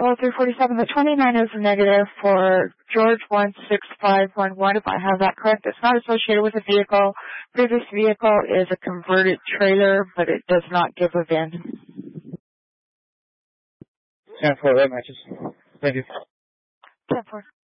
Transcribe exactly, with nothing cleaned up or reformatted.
Bravo three forty-seven, the twenty-nine is negative for George one six five one one, if I have that correct. It's not associated with a vehicle. Previous vehicle is a converted trailer, but it does not give a V I N. ten four, that matches. Thank you. ten four.